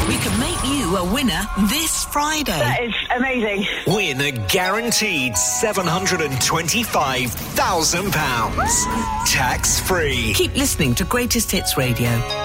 We can make you a winner this Friday. That is amazing. Win a guaranteed £725,000. Tax-free. Keep listening to Greatest Hits Radio.